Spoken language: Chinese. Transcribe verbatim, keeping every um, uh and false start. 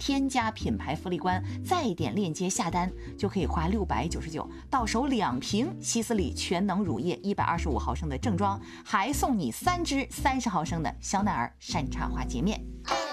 添加品牌福利官，再点链接下单，就可以花六百九十九到手两瓶希思丽全能乳液一百二十五毫升的正装，还送你三支三十毫升的香奈儿山茶花洁面。